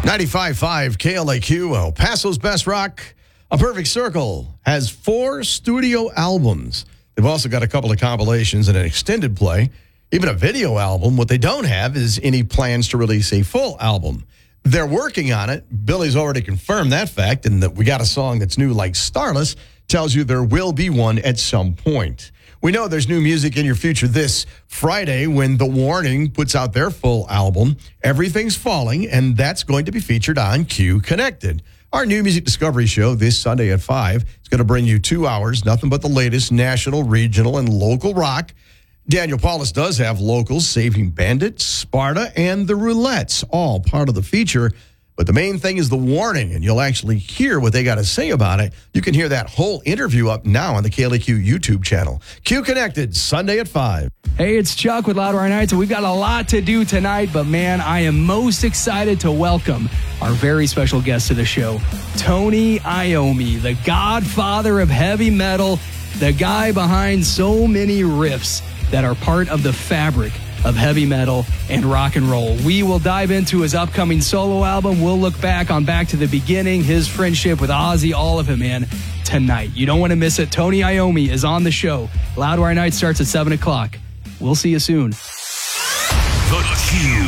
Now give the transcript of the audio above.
95.5 KLAQ, El Paso's Best Rock. A Perfect Circle has 4 studio albums. They've also got a couple of compilations and an extended play, even a video album. What they don't have is any plans to release a full album. They're working on it. Billy's already confirmed that fact, and that we got a song that's new like Starless tells you there will be one at some point. We know there's new music in your future this Friday when The Warning puts out their full album, Everything's Falling, and that's going to be featured on Q Connected. Our new music discovery show this Sunday at 5 is going to bring you 2 hours, nothing but the latest national, regional, and local rock. Daniel Paulus does have locals, Saving Bandit, Sparta, and the Roulettes, all part of the feature. But the main thing is The Warning, and you'll actually hear what they got to say about it. You can hear that whole interview up now on the KLAQ YouTube channel. Q Connected, Sunday at 5. Hey, it's Chuck with Loudwire Nights, and we've got a lot to do tonight, but man, I am most excited to welcome our very special guest to the show, Tony Iommi, the godfather of heavy metal, the guy behind so many riffs that are part of the fabric of heavy metal and rock and roll. We will dive into his upcoming solo album. We'll look back on Back to the Beginning, his friendship with Ozzy, all of it, man, tonight. You don't want to miss it. Tony Iommi is on the show. Loudwire Night starts at 7 o'clock. We'll see you soon. The Q